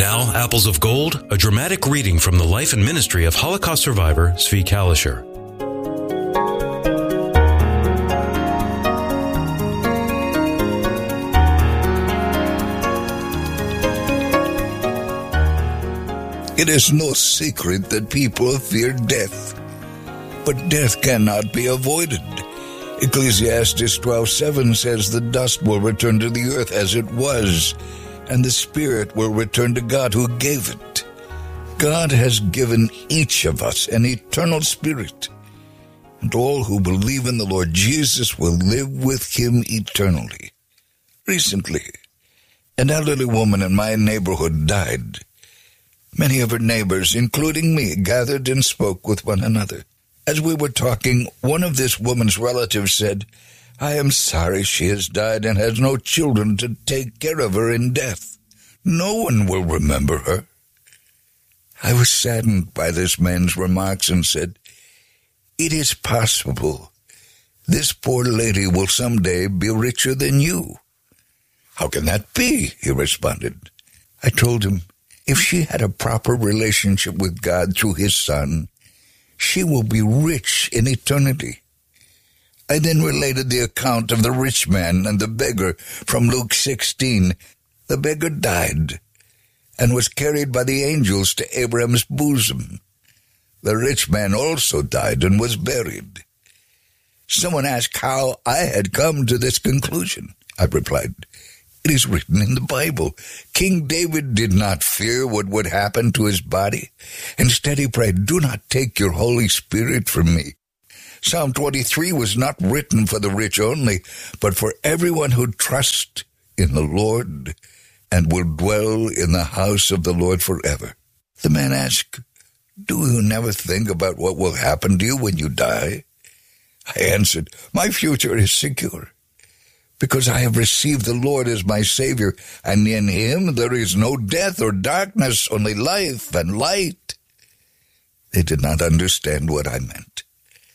Now, Apples of Gold, a dramatic reading from the life and ministry of Holocaust survivor Zvi Kalisher. It is no secret that people fear death, but death cannot be avoided. Ecclesiastes 12:7 says the dust will return to the earth as it was, and the spirit will return to God who gave it. God has given each of us an eternal spirit, and all who believe in the Lord Jesus will live with him eternally. Recently, an elderly woman in my neighborhood died. Many of her neighbors, including me, gathered and spoke with one another. As we were talking, one of this woman's relatives said, "I am sorry she has died and has no children to take care of her in death. No one will remember her." I was saddened by this man's remarks and said, "It is possible this poor lady will someday be richer than you." "How can that be?" he responded. I told him, if she had a proper relationship with God through his Son, she will be rich in eternity. I then related the account of the rich man and the beggar from Luke 16. The beggar died and was carried by the angels to Abraham's bosom. The rich man also died and was buried. Someone asked how I had come to this conclusion. I replied, "It is written in the Bible. King David did not fear what would happen to his body. Instead, he prayed, 'Do not take your Holy Spirit from me.' Psalm 23 was not written for the rich only, but for everyone who trusts in the Lord and will dwell in the house of the Lord forever." The man asked, "Do you never think about what will happen to you when you die?" I answered, "My future is secure, because I have received the Lord as my Savior, and in him there is no death or darkness, only life and light." They did not understand what I meant.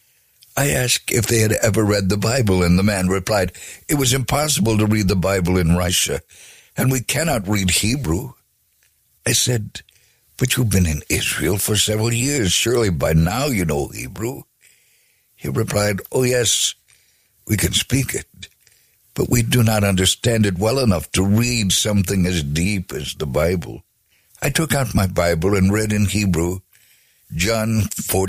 I asked if they had ever read the Bible, and the man replied, "It was impossible to read the Bible in Russia, and we cannot read Hebrew." I said, "But you've been in Israel for several years. Surely by now you know Hebrew." He replied, "Oh yes, we can speak it, but we do not understand it well enough to read something as deep as the Bible." I took out my Bible and read in Hebrew, John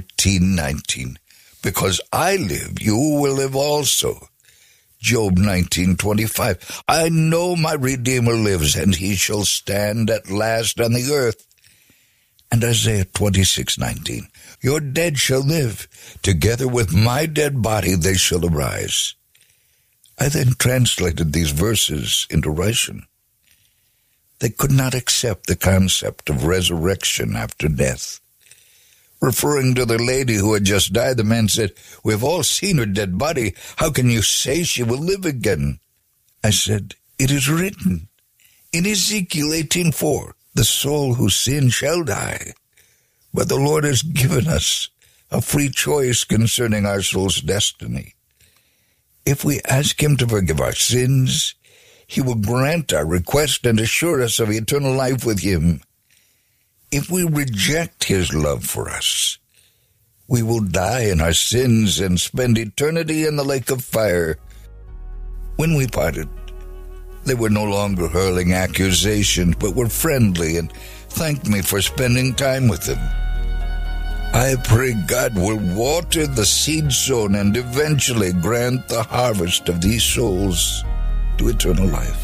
14:19. "Because I live, you will live also." Job 19:25. "I know my Redeemer lives, and he shall stand at last on the earth." And Isaiah 26:19. "Your dead shall live, together with my dead body they shall arise." I then translated these verses into Russian. They could not accept the concept of resurrection after death. Referring to the lady who had just died, the man said, "We've all seen her dead body. How can you say she will live again?" I said, "It is written in Ezekiel 18:4, the soul who sins shall die. But the Lord has given us a free choice concerning our soul's destiny. If we ask him to forgive our sins, he will grant our request and assure us of eternal life with him. If we reject his love for us, we will die in our sins and spend eternity in the lake of fire." When we parted, they were no longer hurling accusations, but were friendly and thanked me for spending time with them. I pray God will water the seed sown and eventually grant the harvest of these souls to eternal life.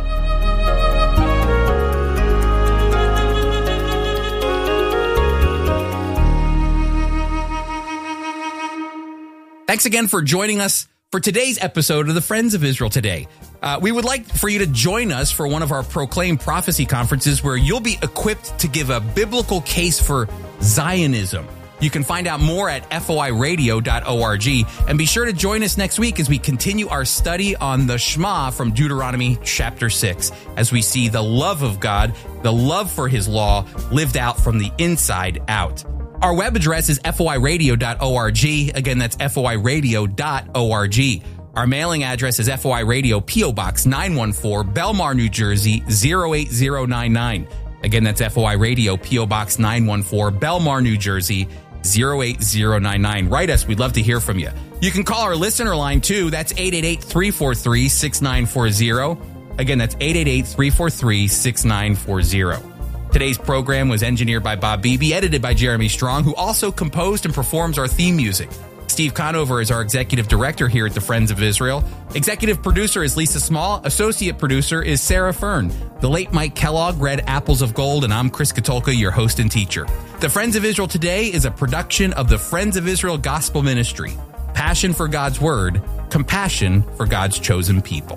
Thanks again for joining us for today's episode of the Friends of Israel Today. We would like for you to join us for one of our Proclaim Prophecy conferences where you'll be equipped to give a biblical case for Zionism. You can find out more at foiradio.org, and be sure to join us next week as we continue our study on the Shema from Deuteronomy chapter 6, as we see the love of God, the love for his law lived out from the inside out. Our web address is foiradio.org. Again, that's foiradio.org. Our mailing address is FOI Radio, P.O. Box 914, Belmar, New Jersey, 08099. Again, that's FOI Radio, P.O. Box 914, Belmar, New Jersey, 08099. Write us. We'd love to hear from you. You can call our listener line, too. That's 888-343-6940. Again, that's 888-343-6940. Today's program was engineered by Bob Beebe, edited by Jeremy Strong, who also composed and performs our theme music. Steve Conover is our executive director here at the Friends of Israel. Executive producer is Lisa Small. Associate producer is Sarah Fern. The late Mike Kellogg read Apples of Gold, and I'm Chris Katulka, your host and teacher. The Friends of Israel Today is a production of the Friends of Israel Gospel Ministry. Passion for God's Word, compassion for God's chosen people.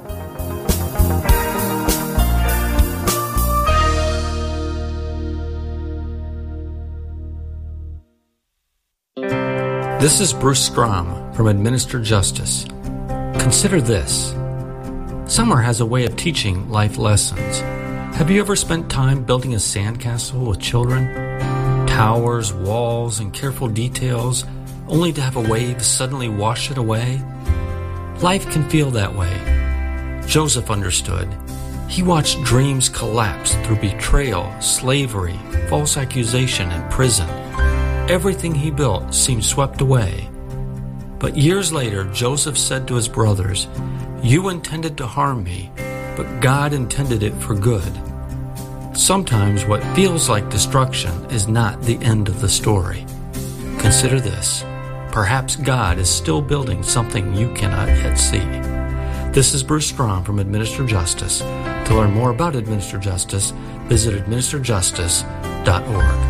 This is Bruce Strom from Administer Justice. Consider this. Summer has a way of teaching life lessons. Have you ever spent time building a sandcastle with children? Towers, walls, and careful details, only to have a wave suddenly wash it away? Life can feel that way. Joseph understood. He watched dreams collapse through betrayal, slavery, false accusation, and prison. Everything he built seemed swept away. But years later, Joseph said to his brothers, "You intended to harm me, but God intended it for good." Sometimes what feels like destruction is not the end of the story. Consider this. Perhaps God is still building something you cannot yet see. This is Bruce Strom from Administer Justice. To learn more about Administer Justice, visit administerjustice.org.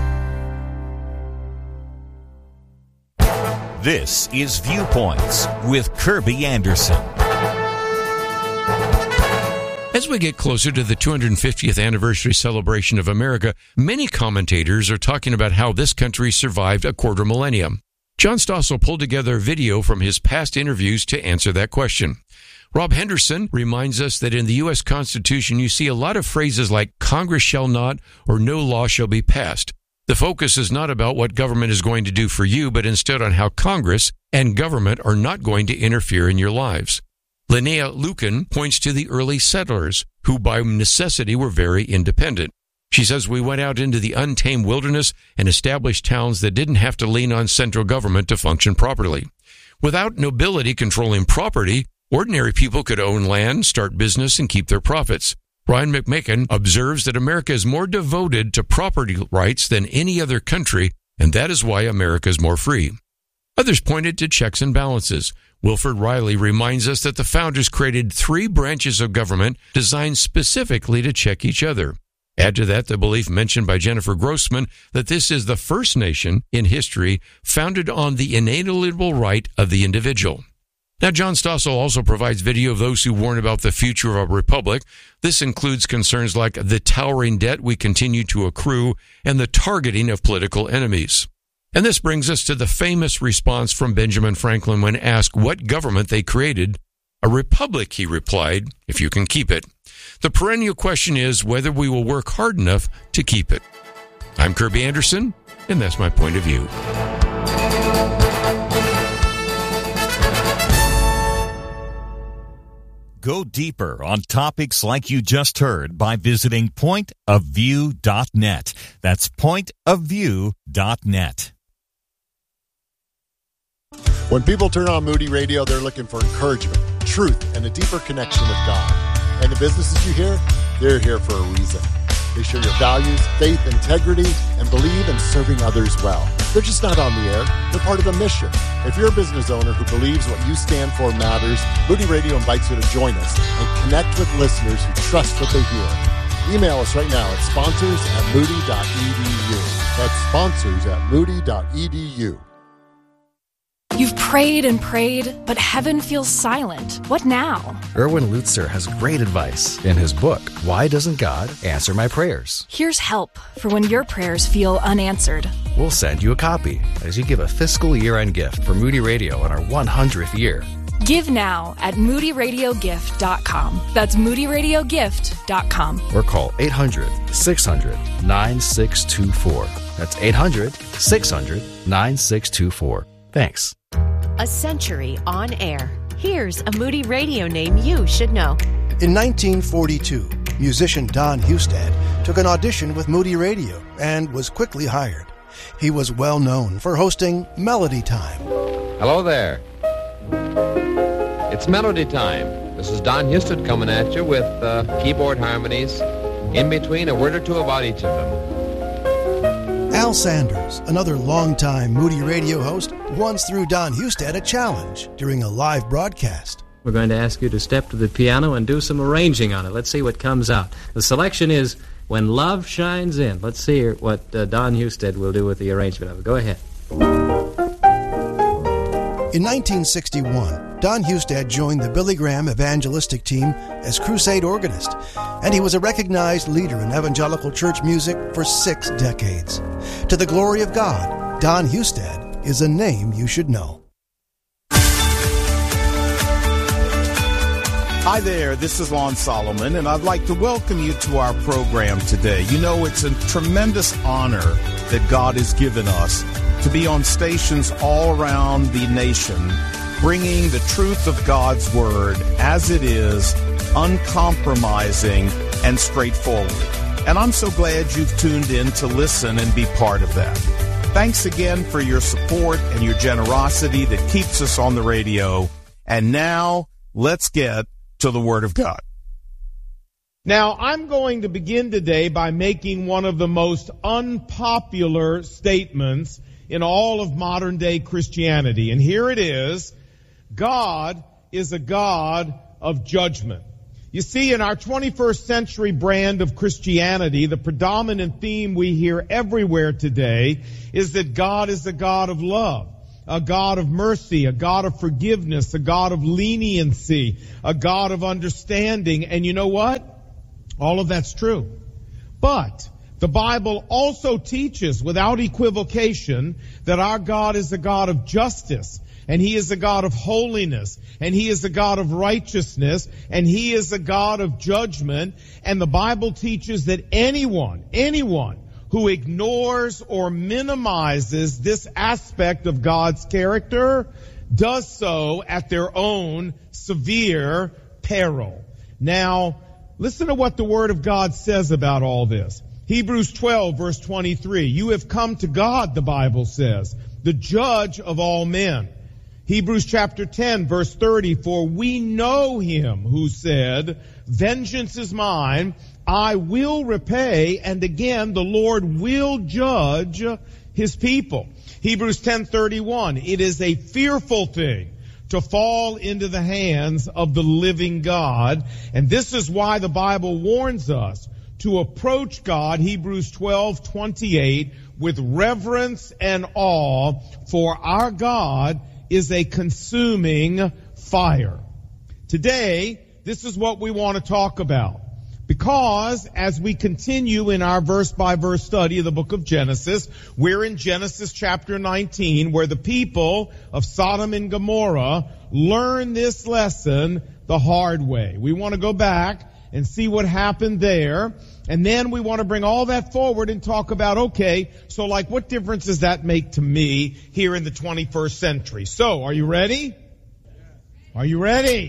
This is Viewpoints with Kirby Anderson. As we get closer to the 250th anniversary celebration of America, many commentators are talking about how this country survived a quarter millennium. John Stossel pulled together a video from his past interviews to answer that question. Rob Henderson reminds us that in the U.S. Constitution, you see a lot of phrases like Congress shall not or no law shall be passed. The focus is not about what government is going to do for you, but instead on how Congress and government are not going to interfere in your lives. Linnea Lucan points to the early settlers, who by necessity were very independent. She says, "We went out into the untamed wilderness and established towns that didn't have to lean on central government to function properly. Without nobility controlling property, ordinary people could own land, start business, and keep their profits." Brian McMakin observes that America is more devoted to property rights than any other country, and that is why America is more free. Others pointed to checks and balances. Wilford Riley reminds us that the founders created 3 branches of government designed specifically to check each other. Add to that the belief mentioned by Jennifer Grossman that this is the first nation in history founded on the inalienable right of the individual. Now, John Stossel also provides video of those who warn about the future of our republic. This includes concerns like the towering debt we continue to accrue and the targeting of political enemies. And this brings us to the famous response from Benjamin Franklin when asked what government they created. "A republic," he replied, "if you can keep it." The perennial question is whether we will work hard enough to keep it. I'm Kirby Anderson, and that's my point of view. Go deeper on topics like you just heard by visiting pointofview.net. That's pointofview.net. When people turn on Moody Radio, they're looking for encouragement, truth, and a deeper connection with God. And the businesses you hear, they're here for a reason. They share your values, faith, integrity, and believe in serving others well. They're just not on the air. They're part of a mission. If you're a business owner who believes what you stand for matters, Moody Radio invites you to join us and connect with listeners who trust what they hear. Email us right now at sponsors@moody.edu. That's sponsors@moody.edu. You've prayed and prayed, but heaven feels silent. What now? Erwin Lutzer has great advice in his book, Why Doesn't God Answer My Prayers? Here's help for when your prayers feel unanswered. We'll send you a copy as you give a fiscal year-end gift for Moody Radio on our 100th year. Give now at moodyradiogift.com. That's moodyradiogift.com. Or call 800-600-9624. That's 800-600-9624. Thanks. A century on air. Here's a Moody Radio name you should know. In 1942, Musician Don Hustad took an audition with Moody Radio and was quickly hired. He was well known for hosting Melody Time. Hello there. It's Melody Time. This is Don Hustad coming at you with keyboard harmonies, in between a word or two about each of them. Al Sanders, another longtime Moody Radio host, once threw Don Hustad a challenge during a live broadcast. We're going to ask you to step to the piano and do some arranging on it. Let's see what comes out. The selection is When Love Shines In. Let's see what Don Hustad will do with the arrangement of it. Go ahead. In 1961, Don Hustad joined the Billy Graham evangelistic team as crusade organist, and he was a recognized leader in evangelical church music for 6 decades. To the glory of God, Don Hustad is a name you should know. Hi there, this is Lon Solomon, and I'd like to welcome you to our program today. You know, it's a tremendous honor that God has given us to be on stations all around the nation, bringing the truth of God's Word as it is, uncompromising and straightforward. And I'm so glad you've tuned in to listen and be part of that. Thanks again for your support and your generosity that keeps us on the radio. And now, let's get to the Word of God. Now, I'm going to begin today by making one of the most unpopular statements in all of modern-day Christianity. And here it is: God is a God of judgment. You see, in our 21st century brand of Christianity, the predominant theme we hear everywhere today is that God is a God of love, a God of mercy, a God of forgiveness, a God of leniency, a God of understanding. And you know what? All of that's true. But the Bible also teaches without equivocation that our God is a God of justice, and He is a God of holiness, and He is a God of righteousness, and He is a God of judgment. And the Bible teaches that anyone who ignores or minimizes this aspect of God's character does so at their own severe peril. Now, listen to what the Word of God says about all this. Hebrews 12, verse 23. You have come to God, the Bible says, the judge of all men. Hebrews chapter 10, verse 30. For we know Him who said, vengeance is mine, I will repay, and again the Lord will judge His people. Hebrews 10:31. It is a fearful thing to fall into the hands of the living God. And this is why the Bible warns us to approach God, Hebrews 12:28, with reverence and awe, for our God is a consuming fire. Today, this is what we want to talk about. Because as we continue in our verse-by-verse study of the book of Genesis, we're in Genesis chapter 19, where the people of Sodom and Gomorrah learn this lesson the hard way. We want to go back and see what happened there, and then we want to bring all that forward and talk about, okay, so like what difference does that make to me here in the 21st century? So, are you ready? Are you ready?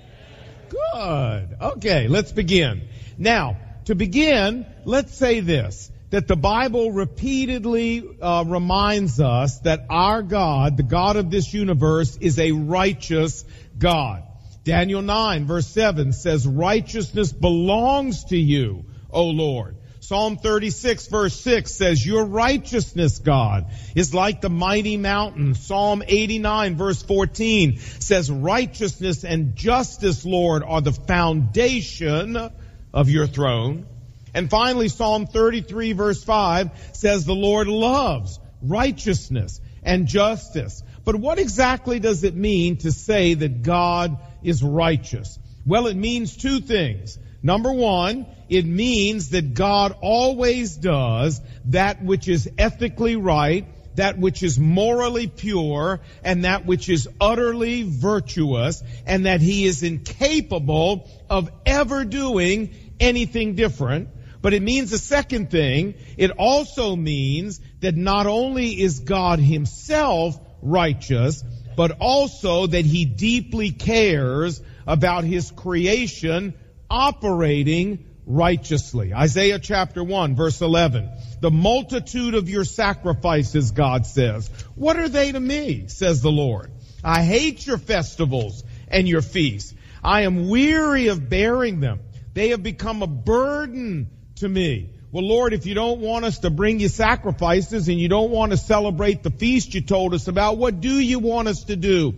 Good. Okay, let's begin. Now, to begin, let's say this, that the Bible repeatedly reminds us that our God, the God of this universe, is a righteous God. Daniel 9, verse 7 says, righteousness belongs to you, O Lord. Psalm 36, verse 6 says, your righteousness, God, is like the mighty mountain. Psalm 89, verse 14 says, righteousness and justice, Lord, are the foundation of your throne. And finally, Psalm 33, verse 5 says, the Lord loves righteousness and justice. But what exactly does it mean to say that God is righteous? Well, it means two things. Number one, it means that God always does that which is ethically right, that which is morally pure, and that which is utterly virtuous, and that He is incapable of ever doing anything different. But it means the second thing, it also means that not only is God Himself righteous, but also that He deeply cares about His creation operating righteously. Isaiah chapter 1, verse 11. The multitude of your sacrifices, God says. What are they to me, says the Lord? I hate your festivals and your feasts. I am weary of bearing them. They have become a burden to me. Well, Lord, if you don't want us to bring you sacrifices and you don't want to celebrate the feast you told us about, what do you want us to do?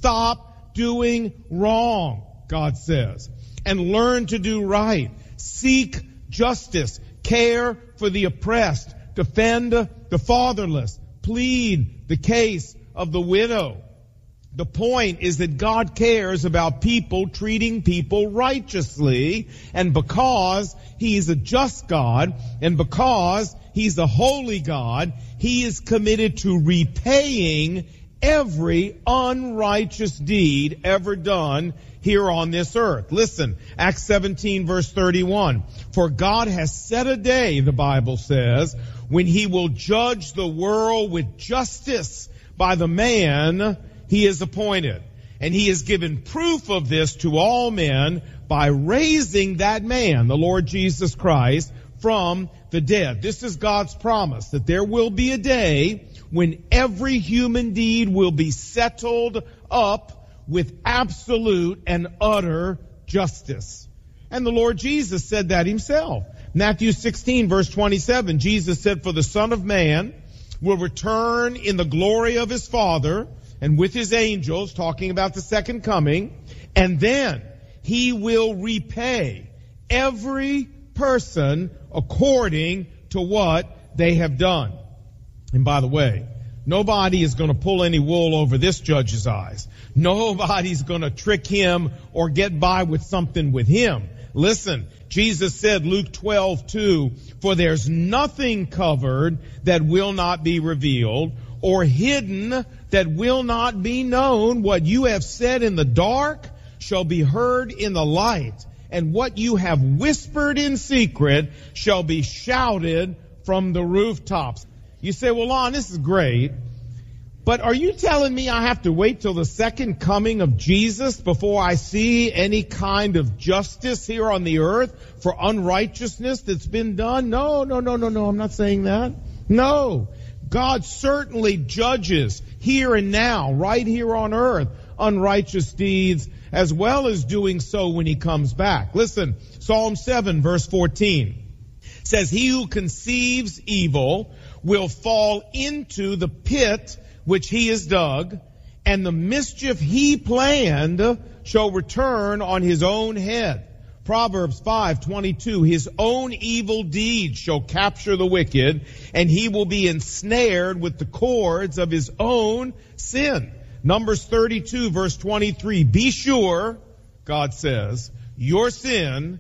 Stop doing wrong, God says, and learn to do right. Seek justice, care for the oppressed, defend the fatherless, plead the case of the widow. The point is that God cares about people treating people righteously, and because He's a just God, and because He's a holy God, He is committed to repaying every unrighteous deed ever done here on this earth. Listen, Acts 17 verse 31. For God has set a day, the Bible says, when He will judge the world with justice by the man He is appointed. And He has given proof of this to all men by raising that man, the Lord Jesus Christ, from the dead. This is God's promise, that there will be a day when every human deed will be settled up with absolute and utter justice. And the Lord Jesus said that Himself. Matthew 16 verse 27, Jesus said, for the Son of Man will return in the glory of His Father and with His angels, talking about the second coming, and then He will repay every person according to what they have done. And by the way, nobody is going to pull any wool over this judge's eyes. Nobody's going to trick him or get by with something with him. Listen, Jesus said, Luke 12:2, for there's nothing covered that will not be revealed, or hidden that will not be known. What you have said in the dark shall be heard in the light, and what you have whispered in secret shall be shouted from the rooftops. You say, well, Lon, this is great, but are you telling me I have to wait till the second coming of Jesus before I see any kind of justice here on the earth for unrighteousness that's been done? No, I'm not saying that. No. God certainly judges here and now, right here on earth, unrighteous deeds, as well as doing so when He comes back. Listen, Psalm 7 verse 14 says, he who conceives evil will fall into the pit which he has dug, and the mischief he planned shall return on his own head. Proverbs 5:22, his own evil deeds shall capture the wicked, and he will be ensnared with the cords of his own sin. Numbers 32 verse 23, be sure, God says, your sin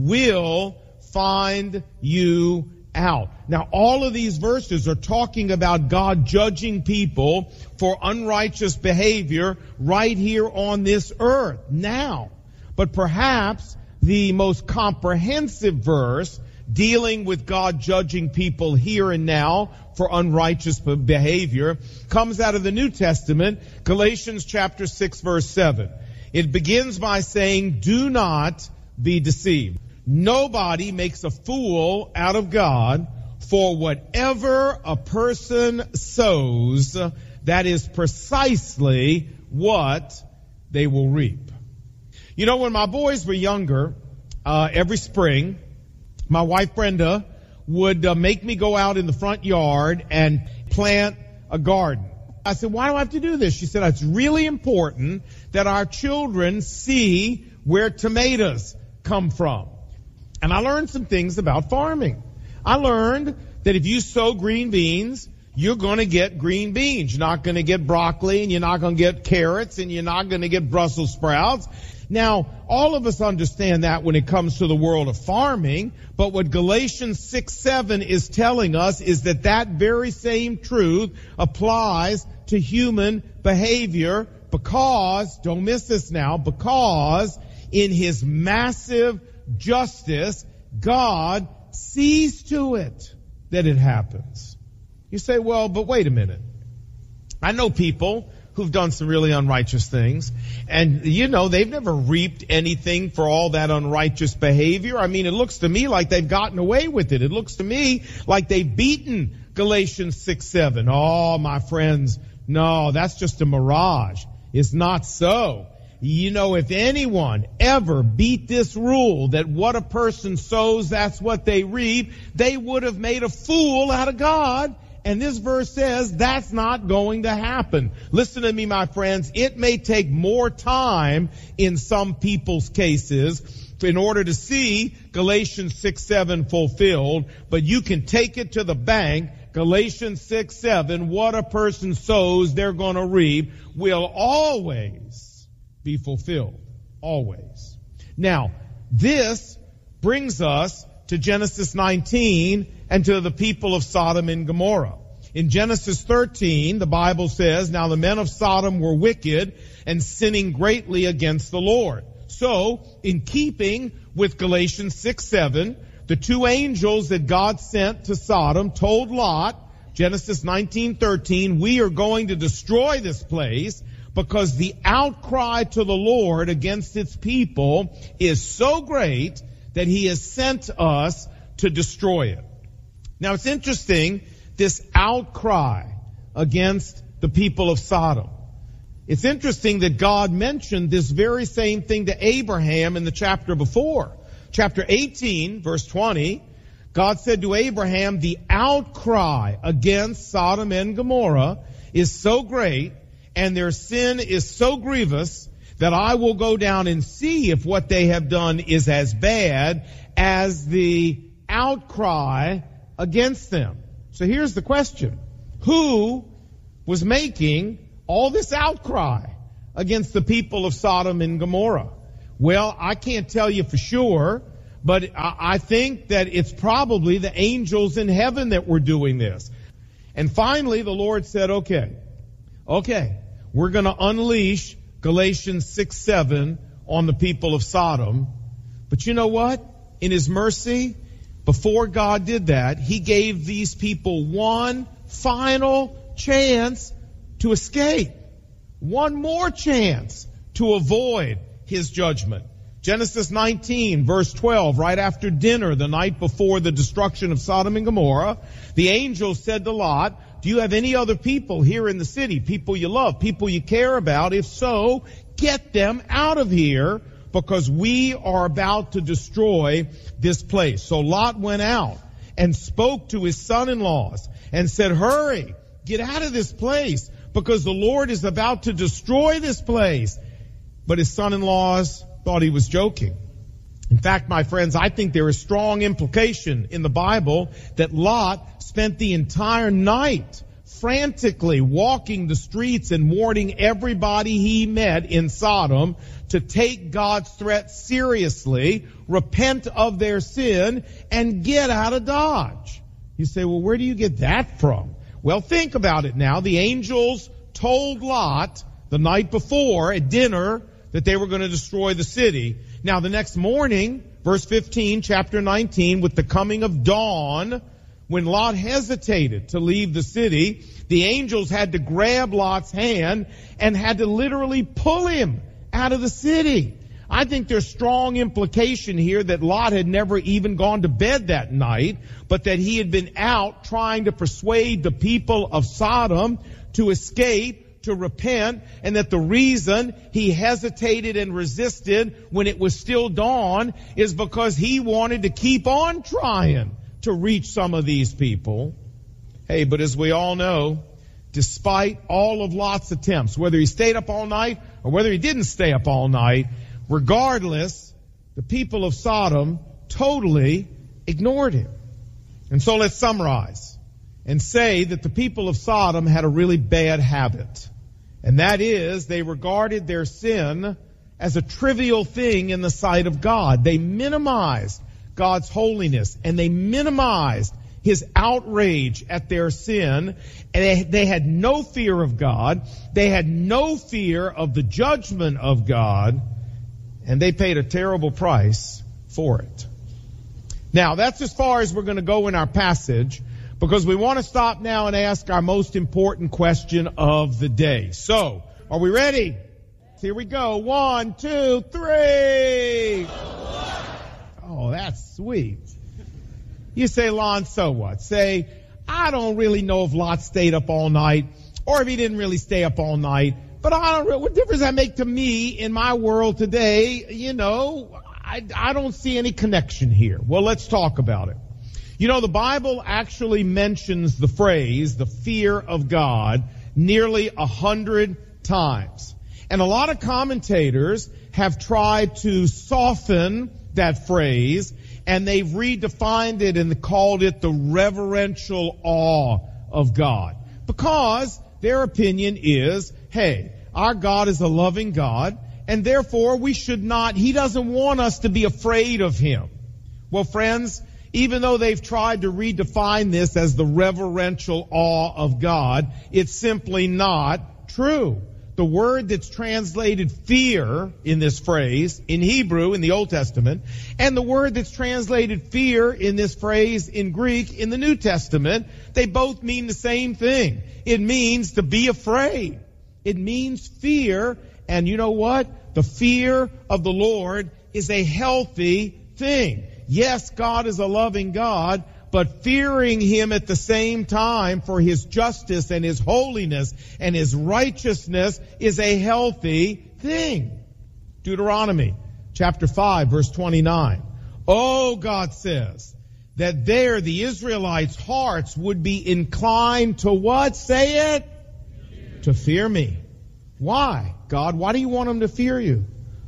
will find you out. Now, all of these verses are talking about God judging people for unrighteous behavior right here on this earth now. But perhaps the most comprehensive verse dealing with God judging people here and now for unrighteous behavior comes out of the New Testament, Galatians chapter 6 verse 7. It begins by saying, do not be deceived. Nobody makes a fool out of God, for whatever a person sows, that is precisely what they will reap. You know, when my boys were younger, every spring, my wife Brenda would make me go out in the front yard and plant a garden. I said, why do I have to do this? She said, it's really important that our children see where tomatoes come from. And I learned some things about farming. I learned that if you sow green beans, you're going to get green beans. You're not going to get broccoli, and you're not going to get carrots, and you're not going to get Brussels sprouts. Now, all of us understand that when it comes to the world of farming, but what Galatians 6:7 is telling us is that that very same truth applies to human behavior because, don't miss this now, because in His massive justice, God sees to it that it happens. You say, well, but wait a minute. I know people who've done some really unrighteous things. And, you know, they've never reaped anything for all that unrighteous behavior. I mean, it looks to me like they've gotten away with it. It looks to me like they've beaten Galatians 6:7. Oh, my friends, no, that's just a mirage. It's not so. You know, if anyone ever beat this rule that what a person sows, that's what they reap, they would have made a fool out of God. And this verse says that's not going to happen. Listen to me, my friends. It may take more time in some people's cases in order to see Galatians 6:7 fulfilled, but you can take it to the bank. Galatians 6:7, what a person sows, they're going to reap, will always be fulfilled. Always. Now, this brings us to Genesis 19 and to the people of Sodom and Gomorrah. In Genesis 13, the Bible says, now the men of Sodom were wicked and sinning greatly against the Lord. So, in keeping with Galatians 6:7, the two angels that God sent to Sodom told Lot, Genesis 19:13, we are going to destroy this place because the outcry to the Lord against its people is so great that he has sent us to destroy it. Now it's interesting, this outcry against the people of Sodom. It's interesting that God mentioned this very same thing to Abraham in the chapter before. Chapter 18, verse 20, God said to Abraham, the outcry against Sodom and Gomorrah is so great and their sin is so grievous that I will go down and see if what they have done is as bad as the outcry against them. So here's the question. Who was making all this outcry against the people of Sodom and Gomorrah? Well, I can't tell you for sure, but I think that it's probably the angels in heaven that were doing this. And finally, the Lord said, okay, we're going to unleash Galatians 6:7 on the people of Sodom. But you know what? In his mercy, before God did that, he gave these people one final chance to escape. One more chance to avoid his judgment. Genesis 19, verse 12, right after dinner the night before the destruction of Sodom and Gomorrah, the angel said to Lot, do you have any other people here in the city? People you love, people you care about? If so, get them out of here because we are about to destroy this place. So Lot went out and spoke to his son-in-laws and said, hurry, get out of this place because the Lord is about to destroy this place. But his son-in-laws thought he was joking. In fact, my friends, I think there is strong implication in the Bible that Lot spent the entire night frantically walking the streets and warning everybody he met in Sodom to take God's threat seriously, repent of their sin, and get out of Dodge. You say, well, where do you get that from? Well, think about it now. The angels told Lot the night before at dinner that they were going to destroy the city. Now, the next morning, verse 15, chapter 19, with the coming of dawn, when Lot hesitated to leave the city, the angels had to grab Lot's hand and had to literally pull him out of the city. I think there's strong implication here that Lot had never even gone to bed that night, but that he had been out trying to persuade the people of Sodom to escape, to repent, and that the reason he hesitated and resisted when it was still dawn is because he wanted to keep on trying to reach some of these people. Hey, but as we all know, despite all of Lot's attempts, whether he stayed up all night or whether he didn't stay up all night, regardless, the people of Sodom totally ignored him. And so let's summarize and say that the people of Sodom had a really bad habit. And that is, they regarded their sin as a trivial thing in the sight of God. They minimized God's holiness and they minimized his outrage at their sin. And they had no fear of God. They had no fear of the judgment of God. And they paid a terrible price for it. Now, that's as far as we're going to go in our passage. because we want to stop now and ask our most important question of the day. So, are we ready? Here we go. 1, 2, 3. Oh, that's sweet. You say, Lon, so what? Say, I don't really know if Lot stayed up all night or if he didn't really stay up all night. But what difference does that make to me in my world today? I don't see any connection here. Well, let's talk about it. The Bible actually mentions the phrase, the fear of God, nearly 100 times. And a lot of commentators have tried to soften that phrase, and they've redefined it and called it the reverential awe of God. Because their opinion is, hey, our God is a loving God, and therefore He doesn't want us to be afraid of Him. Well, friends, even though they've tried to redefine this as the reverential awe of God, it's simply not true. The word that's translated fear in this phrase, in Hebrew, in the Old Testament, and the word that's translated fear in this phrase in Greek in the New Testament, they both mean the same thing. It means to be afraid. It means fear, and you know what? The fear of the Lord is a healthy thing. Yes, God is a loving God, but fearing Him at the same time for His justice and His holiness and His righteousness is a healthy thing. Deuteronomy chapter 5, verse 29. Oh, God says that there the Israelites' hearts would be inclined to what? Say it. To fear me. Why? God, why do you want them to fear you?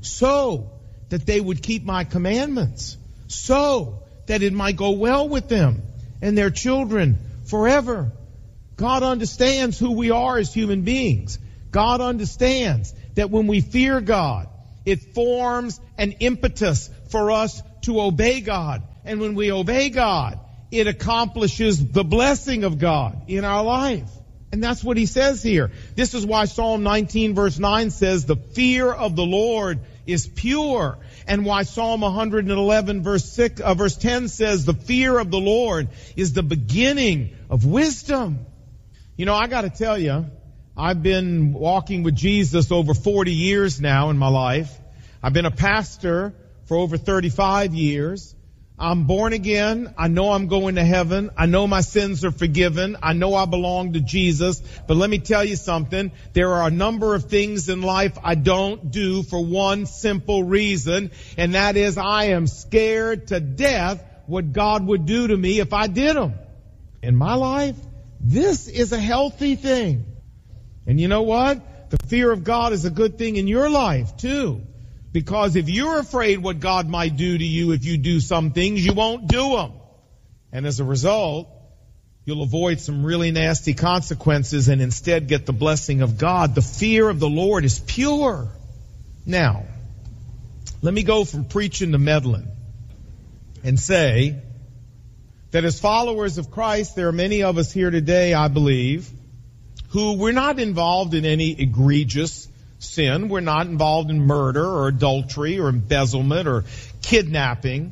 So that they would keep my commandments. So that it might go well with them and their children forever. God understands who we are as human beings. God understands that when we fear God, it forms an impetus for us to obey God. And when we obey God, it accomplishes the blessing of God in our life. And that's what he says here. This is why Psalm 19 verse 9 says the fear of the Lord is pure. And why Psalm 111 verse 10 says the fear of the Lord is the beginning of wisdom. I got to tell you, I've been walking with Jesus over 40 years now in my life. I've been a pastor for over 35 years. I'm born again. I know I'm going to heaven. I know my sins are forgiven. I know I belong to Jesus. But let me tell you something. There are a number of things in life I don't do for one simple reason, and that is I am scared to death what God would do to me if I did them. In my life, this is a healthy thing. And you know what? The fear of God is a good thing in your life, too. Because if you're afraid what God might do to you if you do some things, you won't do them. And as a result, you'll avoid some really nasty consequences and instead get the blessing of God. The fear of the Lord is pure. Now, let me go from preaching to meddling and say that as followers of Christ, there are many of us here today, I believe, who we're not involved in any egregious sin. We're not involved in murder or adultery or embezzlement or kidnapping,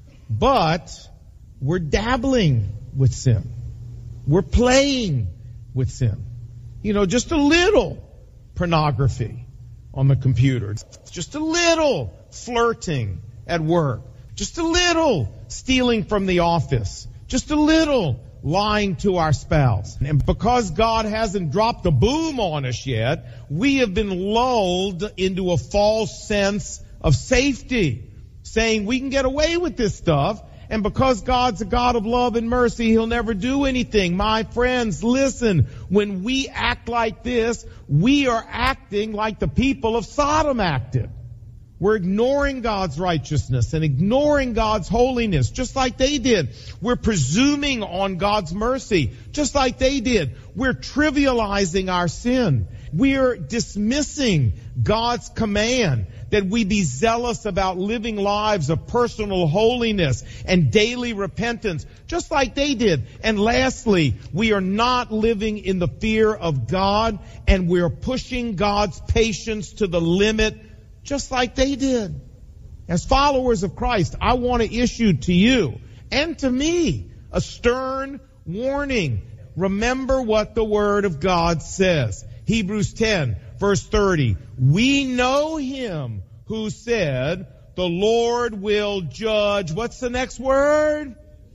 but we're dabbling with sin. We're playing with sin. Just a little pornography on the computer. Just a little flirting at work. Just a little stealing from the office. Just a little lying to our spouse. And because God hasn't dropped a boom on us yet, we have been lulled into a false sense of safety, saying we can get away with this stuff, and because God's a God of love and mercy, He'll never do anything. My friends, listen, when we act like this, we are acting like the people of Sodom acted. We're ignoring God's righteousness and ignoring God's holiness, just like they did. We're presuming on God's mercy, just like they did. We're trivializing our sin. We're dismissing God's command that we be zealous about living lives of personal holiness and daily repentance, just like they did. And lastly, we are not living in the fear of God, and we're pushing God's patience to the limit, just like they did. As followers of Christ, I want to issue to you and to me a stern warning. Remember what the Word of God says. Hebrews 10, verse 30. We know him who said, the Lord will judge, what's the next word?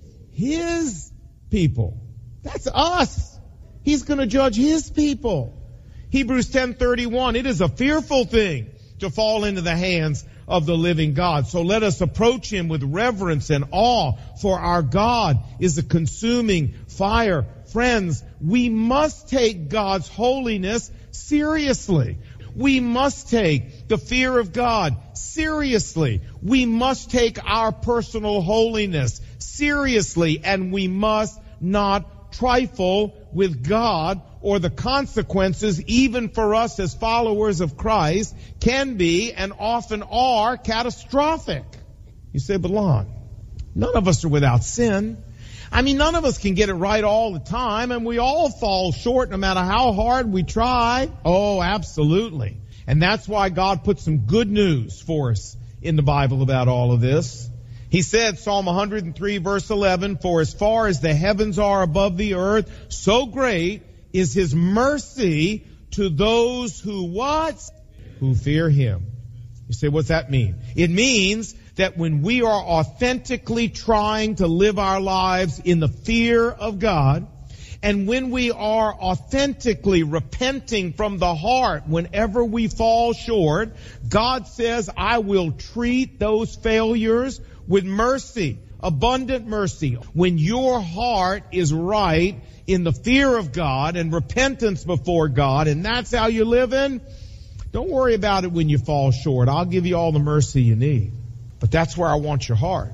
His people. That's us. He's going to judge his people. Hebrews 10:31. It is a fearful thing to fall into the hands of the living God. So let us approach him with reverence and awe, for our God is a consuming fire. Friends, we must take God's holiness seriously. We must take the fear of God seriously. We must take our personal holiness seriously, and we must not trifle with God, or the consequences, even for us as followers of Christ, can be and often are catastrophic. You say, but Lon, none of us are without sin. I mean, none of us can get it right all the time, and we all fall short no matter how hard we try. Oh, absolutely. And that's why God put some good news for us in the Bible about all of this. He said, Psalm 103, verse 11, for as far as the heavens are above the earth, so great is his mercy to those who what? Who fear him. You say, what's that mean? It means that when we are authentically trying to live our lives in the fear of God, and when we are authentically repenting from the heart whenever we fall short, God says, I will treat those failures with mercy, abundant mercy. When your heart is right in the fear of God and repentance before God, and that's how you're living, don't worry about it when you fall short. I'll give you all the mercy you need. But that's where I want your heart.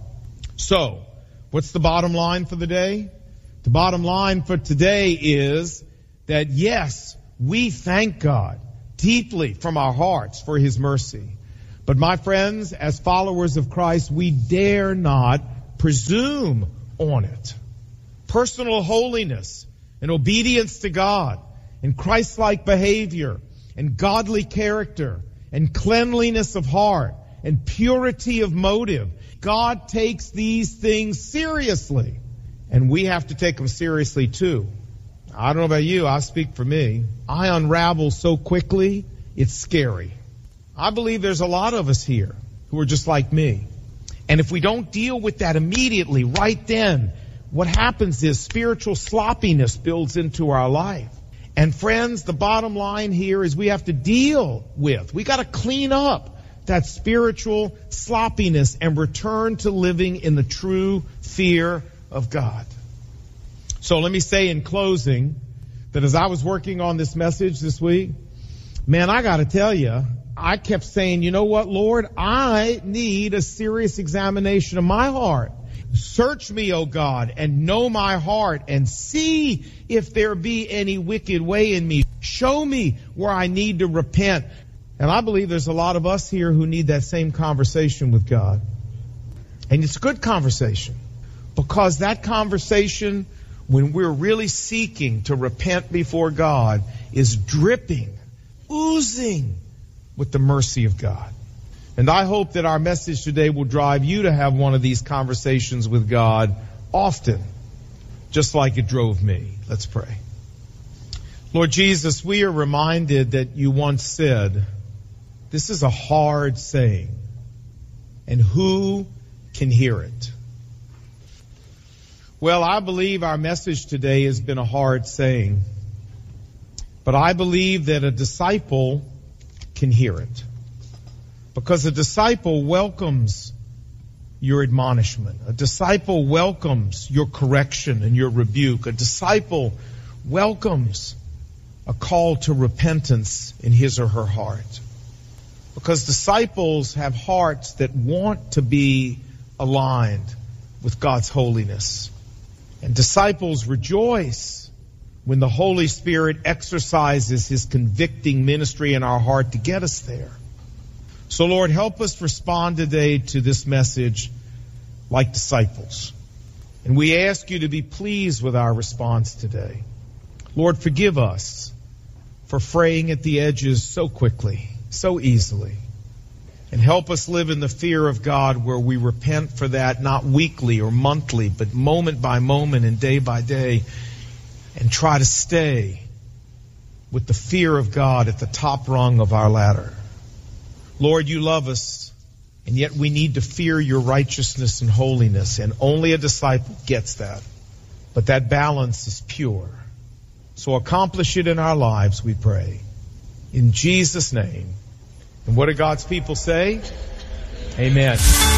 So, what's the bottom line for the day? The bottom line for today is that, yes, we thank God deeply from our hearts for his mercy. But my friends, as followers of Christ, we dare not presume on it. Personal holiness and obedience to God and Christ-like behavior and godly character and cleanliness of heart and purity of motive. God takes these things seriously, and we have to take them seriously too. I don't know about you, I speak for me. I unravel so quickly, it's scary. I believe there's a lot of us here who are just like me. And if we don't deal with that immediately, right then, what happens is spiritual sloppiness builds into our life. And friends, the bottom line here is we have to deal with, we got to clean up that spiritual sloppiness and return to living in the true fear of God. So let me say in closing that as I was working on this message this week, man, I got to tell you, I kept saying, you know what, Lord, I need a serious examination of my heart. Search me, O God, and know my heart, and see if there be any wicked way in me. Show me where I need to repent. And I believe there's a lot of us here who need that same conversation with God. And it's a good conversation, because that conversation, when we're really seeking to repent before God, is dripping, oozing with the mercy of God. And I hope that our message today will drive you to have one of these conversations with God often, just like it drove me. Let's pray. Lord Jesus, we are reminded that you once said, this is a hard saying, and who can hear it? Well, I believe our message today has been a hard saying, but I believe that a disciple can hear it. Because a disciple welcomes your admonishment. A disciple welcomes your correction and your rebuke. A disciple welcomes a call to repentance in his or her heart. Because disciples have hearts that want to be aligned with God's holiness. And disciples rejoice when the Holy Spirit exercises his convicting ministry in our heart to get us there. So, Lord, help us respond today to this message like disciples. And we ask you to be pleased with our response today. Lord, forgive us for fraying at the edges so quickly, so easily. And help us live in the fear of God where we repent for that, not weekly or monthly, but moment by moment and day by day, and try to stay with the fear of God at the top rung of our ladder. Lord, you love us, and yet we need to fear your righteousness and holiness, and only a disciple gets that. But that balance is pure. So accomplish it in our lives, we pray. In Jesus' name. And what do God's people say? Amen.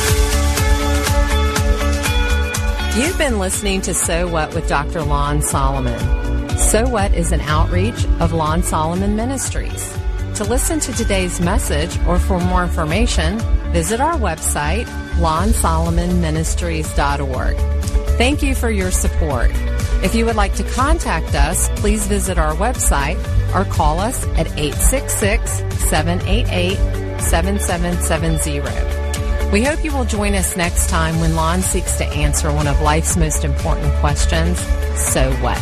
You've been listening to So What with Dr. Lon Solomon. So What is an outreach of Lon Solomon Ministries. To listen to today's message or for more information, visit our website, lonsolomonministries.org. Thank you for your support. If you would like to contact us, please visit our website or call us at 866-788-7770. We hope you will join us next time when Lon seeks to answer one of life's most important questions, so what?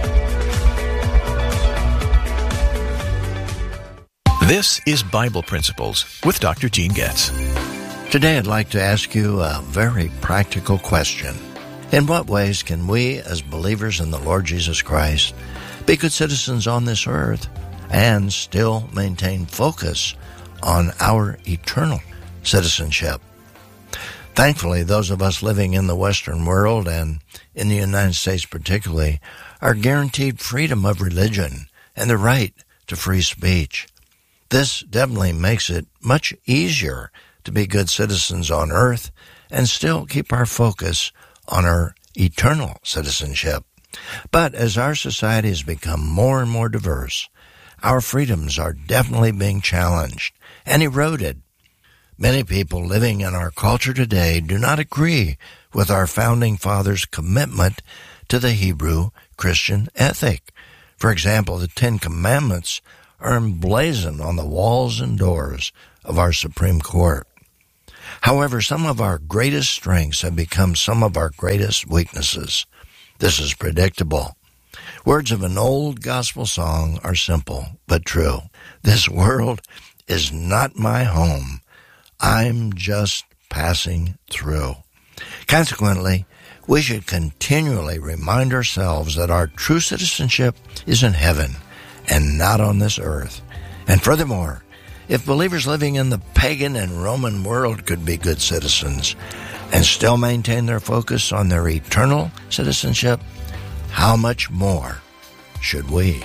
This is Bible Principles with Dr. Gene Getz. Today I'd like to ask you a very practical question. In what ways can we, as believers in the Lord Jesus Christ, be good citizens on this earth and still maintain focus on our eternal citizenship? Thankfully, those of us living in the Western world and in the United States particularly are guaranteed freedom of religion and the right to free speech. This definitely makes it much easier to be good citizens on earth and still keep our focus on our eternal citizenship. But as our society has become more and more diverse, our freedoms are definitely being challenged and eroded. Many people living in our culture today do not agree with our founding fathers' commitment to the Hebrew Christian ethic. For example, the Ten Commandments are emblazoned on the walls and doors of our Supreme Court. However, some of our greatest strengths have become some of our greatest weaknesses. This is predictable. Words of an old gospel song are simple but true. This world is not my home. I'm just passing through. Consequently, we should continually remind ourselves that our true citizenship is in heaven and not on this earth. And furthermore, if believers living in the pagan and Roman world could be good citizens and still maintain their focus on their eternal citizenship, how much more should we?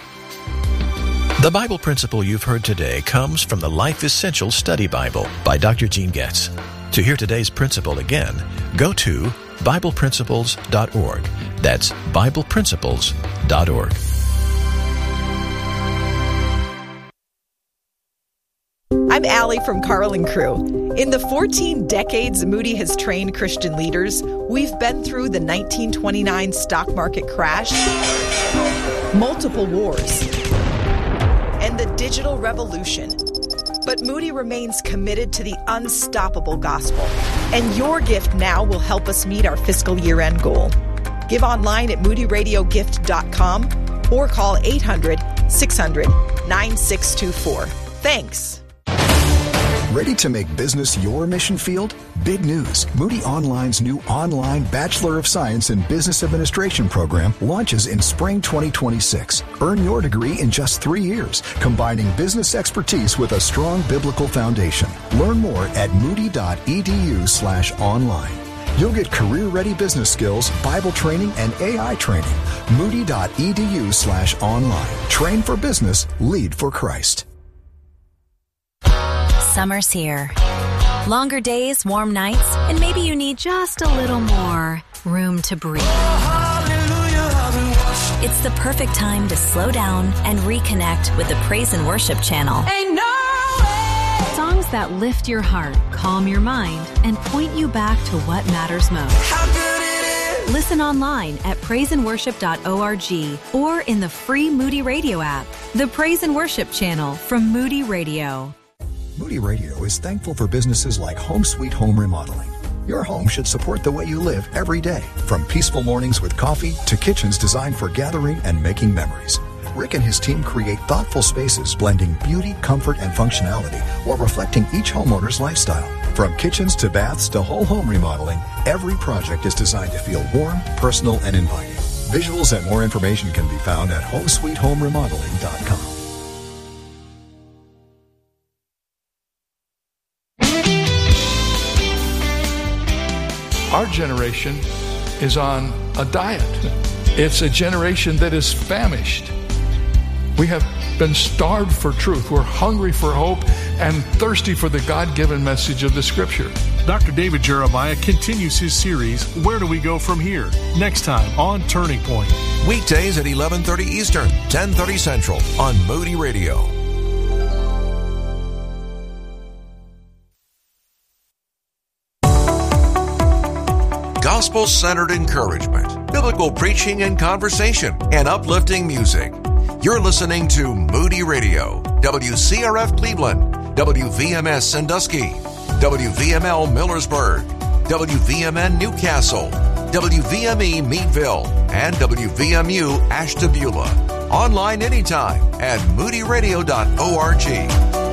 The Bible principle you've heard today comes from the Life Essentials Study Bible by Dr. Gene Getz. To hear today's principle again, go to BiblePrinciples.org. That's BiblePrinciples.org. I'm Allie from Carlin Crew. In the 14 decades Moody has trained Christian leaders, we've been through the 1929 stock market crash, multiple wars, and the digital revolution. But Moody remains committed to the unstoppable gospel, and your gift now will help us meet our fiscal year-end goal. Give online at moodyradiogift.com or call 800-600-9624. Thanks. Ready to make business your mission field? Big news. Moody Online's new online Bachelor of Science in Business Administration program launches in spring 2026. Earn your degree in just 3 years, combining business expertise with a strong biblical foundation. Learn more at moody.edu/online. You'll get career-ready business skills, Bible training, and AI training. Moody.edu/online. Train for business, lead for Christ. Summer's here. Longer days, warm nights, and maybe you need just a little more room to breathe. It's the perfect time to slow down and reconnect with the Praise and Worship channel. Ain't no way. Songs that lift your heart, calm your mind, and point you back to what matters most. How good it is. Listen online at praiseandworship.org or in the free Moody Radio app. The Praise and Worship channel from Moody Radio. Moody Radio is thankful for businesses like Home Sweet Home Remodeling. Your home should support the way you live every day, from peaceful mornings with coffee to kitchens designed for gathering and making memories. Rick and his team create thoughtful spaces blending beauty, comfort, and functionality while reflecting each homeowner's lifestyle. From kitchens to baths to whole home remodeling, every project is designed to feel warm, personal, and inviting. Visuals and more information can be found at HomeSweetHomeRemodeling.com. Our generation is on a diet. It's a generation that is famished. We have been starved for truth. We're hungry for hope and thirsty for the God-given message of the Scripture. Dr. David Jeremiah continues his series, Where Do We Go From Here? Next time on Turning Point. Weekdays at 11:30 Eastern, 10:30 Central on Moody Radio. Gospel-centered encouragement, biblical preaching and conversation, and uplifting music. You're listening to Moody Radio, WCRF Cleveland, WVMS Sandusky, WVML Millersburg, WVMN Newcastle, WVME Meadville, and WVMU Ashtabula. Online anytime at moodyradio.org.